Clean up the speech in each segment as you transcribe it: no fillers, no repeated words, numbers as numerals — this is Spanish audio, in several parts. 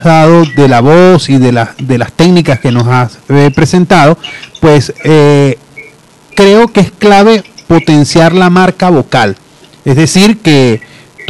dado de la voz y de las técnicas que nos has presentado, pues creo que es clave potenciar la marca vocal. Es decir, que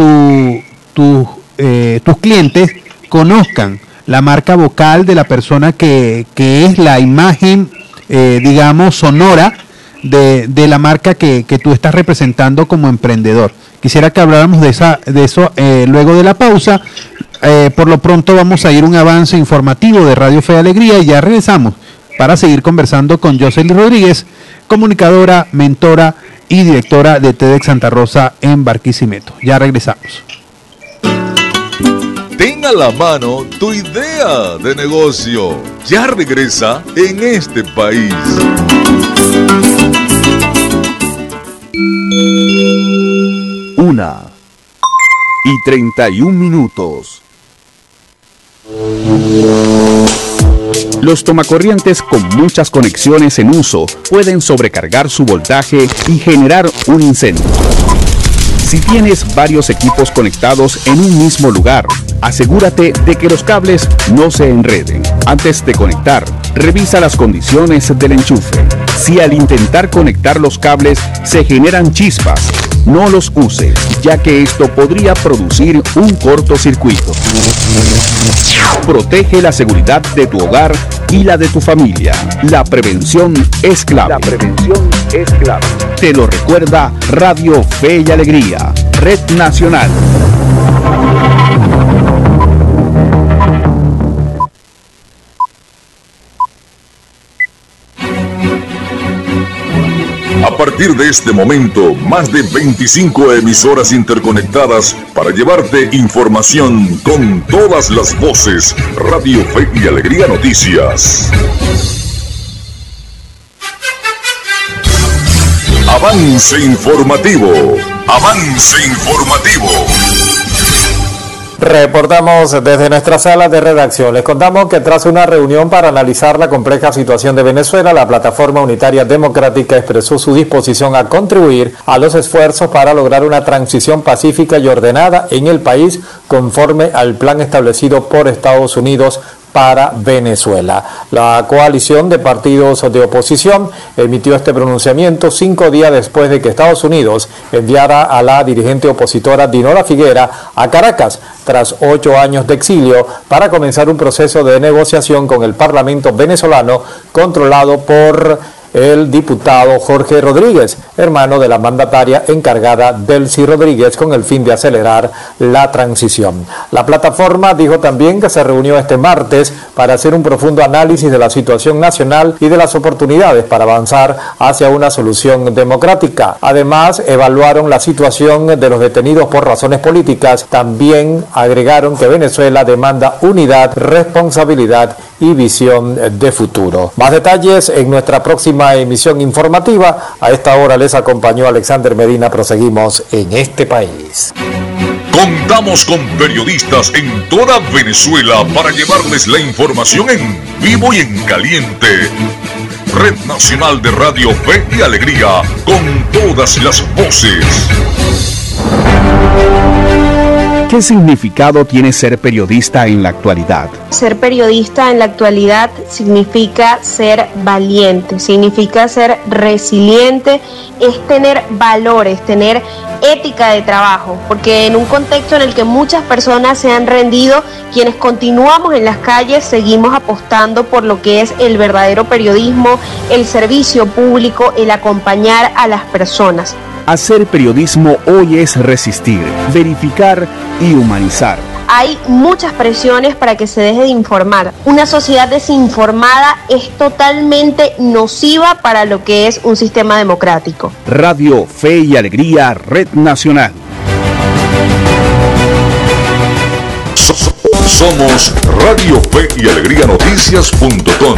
tus clientes conozcan la marca vocal de la persona que es la imagen, digamos, sonora de la marca que tú estás representando como emprendedor. Quisiera que habláramos de eso luego de la pausa. Por lo pronto vamos a ir a un avance informativo de Radio Fe y Alegría y ya regresamos para seguir conversando con Jocelyn Rodríguez, comunicadora, mentora y directora de TEDx Santa Rosa en Barquisimeto. Ya regresamos. Ten a la mano tu idea de negocio. Ya regresa En Este País. Una y 31 minutos. Los tomacorrientes con muchas conexiones en uso pueden sobrecargar su voltaje y generar un incendio. Si tienes varios equipos conectados en un mismo lugar, asegúrate de que los cables no se enreden. Antes de conectar, revisa las condiciones del enchufe. Si al intentar conectar los cables se generan chispas, no los uses, ya que esto podría producir un cortocircuito. Protege la seguridad de tu hogar y la de tu familia. La prevención es clave. Te lo recuerda Radio Fe y Alegría, Red Nacional. A partir de este momento, más de 25 emisoras interconectadas para llevarte información con todas las voces. Radio Fe y Alegría Noticias. Avance informativo. Avance informativo. Reportamos desde nuestra sala de redacción. Les contamos que tras una reunión para analizar la compleja situación de Venezuela, la Plataforma Unitaria Democrática expresó su disposición a contribuir a los esfuerzos para lograr una transición pacífica y ordenada en el país conforme al plan establecido por Estados Unidos para Venezuela. La coalición de partidos de oposición emitió este pronunciamiento 5 días después de que Estados Unidos enviara a la dirigente opositora Dinora Figuera a Caracas tras 8 años de exilio para comenzar un proceso de negociación con el Parlamento venezolano controlado por el diputado Jorge Rodríguez, hermano de la mandataria encargada Delcy Rodríguez, con el fin de acelerar la transición. La plataforma dijo también que se reunió este martes para hacer un profundo análisis de la situación nacional y de las oportunidades para avanzar hacia una solución democrática. Además, evaluaron la situación de los detenidos por razones políticas. También agregaron que Venezuela demanda unidad, responsabilidad y visión de futuro. Más detalles en nuestra próxima emisión informativa. A esta hora les acompañó Alexander Medina. Proseguimos En Este País. Contamos con periodistas en toda Venezuela para llevarles la información en vivo y en caliente. Red Nacional de Radio Fe y Alegría, con todas las voces. ¿Qué significado tiene ser periodista en la actualidad? Ser periodista en la actualidad significa ser valiente, significa ser resiliente, es tener valores, tener ética de trabajo, porque en un contexto en el que muchas personas se han rendido, quienes continuamos en las calles seguimos apostando por lo que es el verdadero periodismo, el servicio público, el acompañar a las personas. Hacer periodismo hoy es resistir, verificar y humanizar. Hay muchas presiones para que se deje de informar. Una sociedad desinformada es totalmente nociva para lo que es un sistema democrático. Radio Fe y Alegría, Red Nacional. Somos Radio Fe y Alegría Noticias.com.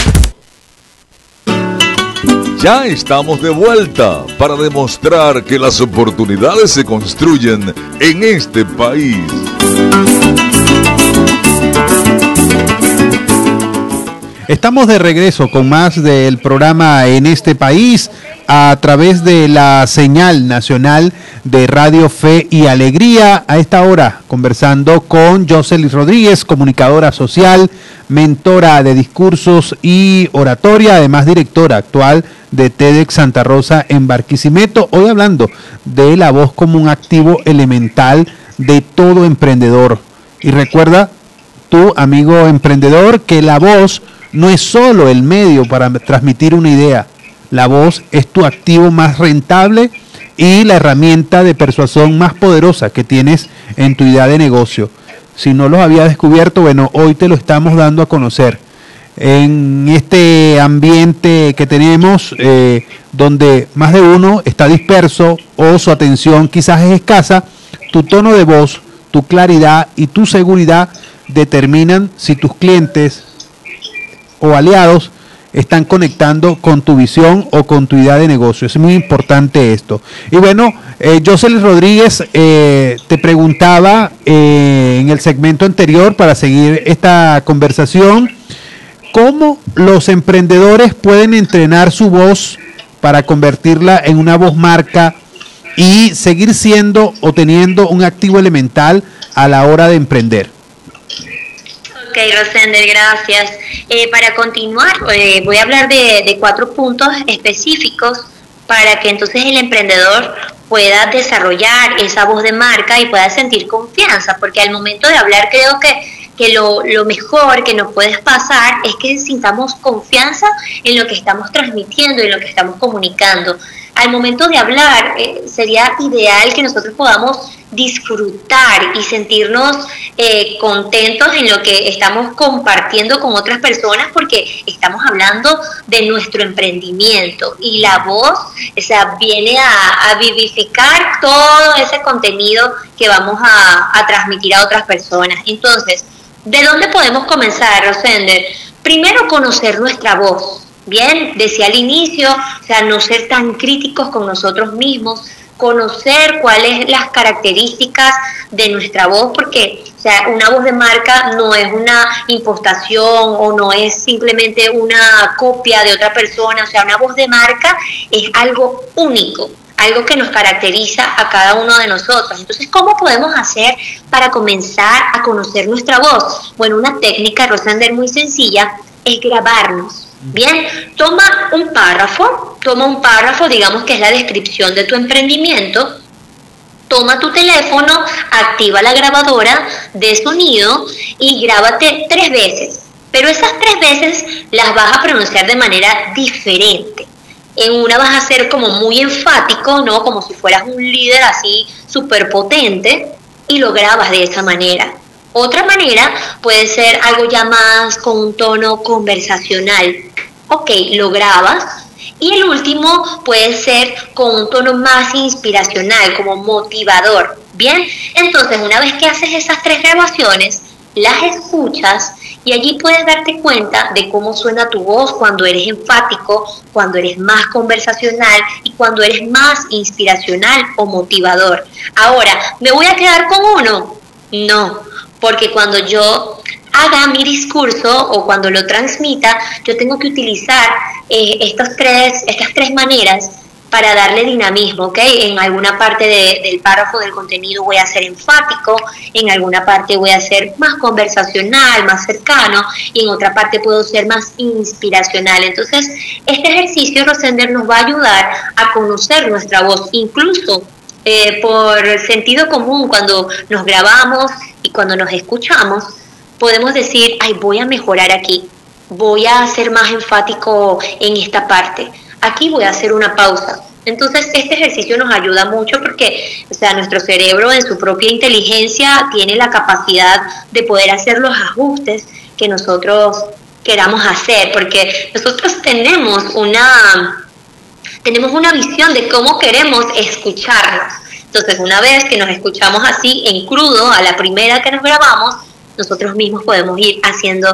Ya estamos de vuelta para demostrar que las oportunidades se construyen en este país. Estamos de regreso con más del programa En este país a través de la señal nacional de Radio Fe y Alegría. A esta hora conversando con Yoselis Rodríguez, comunicadora social, mentora de discursos y oratoria, además directora actual de TEDx Santa Rosa en Barquisimeto. Hoy hablando de la voz como un activo elemental de todo emprendedor. Y recuerda, tú, amigo emprendedor, que la voz no es solo el medio para transmitir una idea. La voz es tu activo más rentable y la herramienta de persuasión más poderosa que tienes en tu idea de negocio. Si no lo había descubierto, bueno, hoy te lo estamos dando a conocer. En este ambiente que tenemos, donde más de uno está disperso o su atención quizás es escasa, tu tono de voz, tu claridad y tu seguridad determinan si tus clientes o aliados están conectando con tu visión o con tu idea de negocio. Es muy importante esto. Y bueno, Yoselis Rodríguez, te preguntaba en el segmento anterior, para seguir esta conversación, ¿cómo los emprendedores pueden entrenar su voz para convertirla en una voz marca y seguir siendo o teniendo un activo elemental a la hora de emprender? Ok, Rosender, gracias. Para continuar, voy a hablar de 4 puntos específicos para que entonces el emprendedor pueda desarrollar esa voz de marca y pueda sentir confianza, porque al momento de hablar creo que lo mejor que nos puede pasar es que sintamos confianza en lo que estamos transmitiendo y en lo que estamos comunicando. Al momento de hablar, sería ideal que nosotros podamos disfrutar y sentirnos contentos en lo que estamos compartiendo con otras personas, porque estamos hablando de nuestro emprendimiento y la voz, o sea, viene a vivificar todo ese contenido que vamos a transmitir a otras personas. Entonces, ¿de dónde podemos comenzar, Rosender? Primero, conocer nuestra voz. Bien, decía al inicio, o sea, no ser tan críticos con nosotros mismos, conocer cuáles las características de nuestra voz, porque, o sea, una voz de marca no es una impostación o no es simplemente una copia de otra persona. O sea, una voz de marca es algo único, algo que nos caracteriza a cada uno de nosotros. Entonces, ¿cómo podemos hacer para comenzar a conocer nuestra voz? Bueno, una técnica, Rosender, muy sencilla, es grabarnos. Bien, toma un párrafo, digamos que es la descripción de tu emprendimiento, toma tu teléfono, activa la grabadora de sonido y grábate 3 veces, pero esas 3 veces las vas a pronunciar de manera diferente. En una vas a ser como muy enfático, ¿no? Como si fueras un líder así súper potente, y lo grabas de esa manera. Otra manera puede ser algo ya más con un tono conversacional. Ok, lo grabas. Y el último puede ser con un tono más inspiracional, como motivador. Bien, entonces una vez que haces esas 3 grabaciones, las escuchas y allí puedes darte cuenta de cómo suena tu voz cuando eres enfático, cuando eres más conversacional y cuando eres más inspiracional o motivador. Ahora, ¿me voy a quedar con uno? No, porque cuando yo haga mi discurso o cuando lo transmita, yo tengo que utilizar estas tres maneras para darle dinamismo, ¿ok? En alguna parte del párrafo del contenido voy a ser enfático, en alguna parte voy a ser más conversacional, más cercano, y en otra parte puedo ser más inspiracional. Entonces, este ejercicio, Rosender, nos va a ayudar a conocer nuestra voz, incluso por sentido común, cuando nos grabamos y cuando nos escuchamos, podemos decir, ay, voy a mejorar aquí, voy a ser más enfático en esta parte, aquí voy a hacer una pausa. Entonces, este ejercicio nos ayuda mucho porque, o sea, nuestro cerebro en su propia inteligencia tiene la capacidad de poder hacer los ajustes que nosotros queramos hacer, porque nosotros tenemos una visión de cómo queremos escucharnos. Entonces, una vez que nos escuchamos así en crudo, a la primera que nos grabamos, nosotros mismos podemos ir haciendo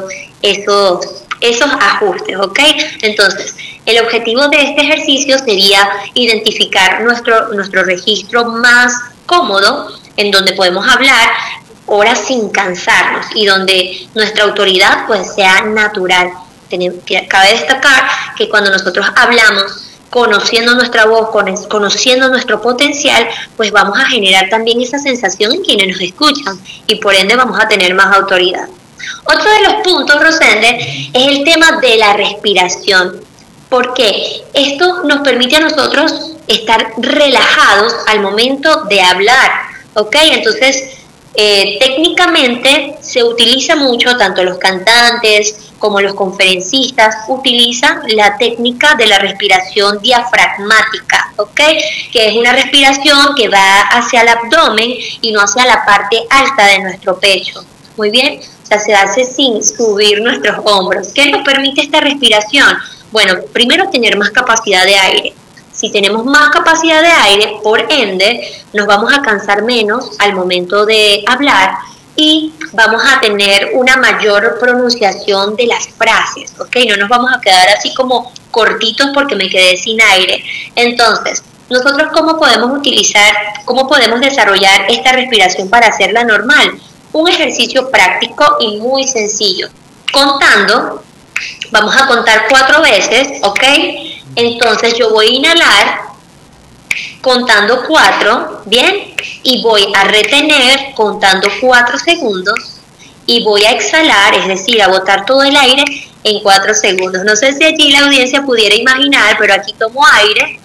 esos ajustes, ¿ok? Entonces, el objetivo de este ejercicio sería identificar nuestro registro más cómodo, en donde podemos hablar horas sin cansarnos y donde nuestra autoridad pues sea natural. Cabe destacar que cuando nosotros hablamos, conociendo nuestra voz, conociendo nuestro potencial, pues vamos a generar también esa sensación en quienes nos escuchan y por ende vamos a tener más autoridad. Otro de los puntos, Rosende, es el tema de la respiración. ¿Por qué? Esto nos permite a nosotros estar relajados al momento de hablar, ¿ok? Entonces, técnicamente se utiliza mucho, tanto los cantantes como los conferencistas utilizan la técnica de la respiración diafragmática, ¿ok? Que es una respiración que va hacia el abdomen y no hacia la parte alta de nuestro pecho. Muy bien, o sea, se hace sin subir nuestros hombros. ¿Qué nos permite esta respiración? Bueno, primero tener más capacidad de aire. Si tenemos más capacidad de aire, por ende, nos vamos a cansar menos al momento de hablar y vamos a tener una mayor pronunciación de las frases, ¿ok? No nos vamos a quedar así como cortitos porque me quedé sin aire. Entonces, nosotros ¿cómo podemos desarrollar esta respiración para hacerla normal? Un ejercicio práctico y muy sencillo. Contando, vamos a contar 4 veces, ¿ok? Entonces yo voy a inhalar contando 4, ¿bien? Y voy a retener contando 4 segundos y voy a exhalar, es decir, a botar todo el aire en 4 segundos. No sé si allí la audiencia pudiera imaginar, pero aquí tomo aire,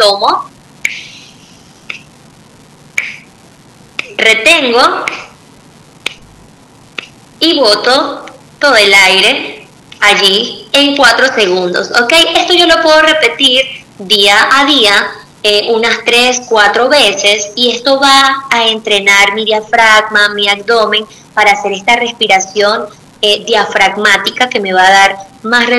retengo y boto todo el aire allí en 4 segundos, ¿ok? Esto yo lo puedo repetir día a día, unas 3-4 veces, y esto va a entrenar mi diafragma, mi abdomen, para hacer esta respiración diafragmática que me va a dar más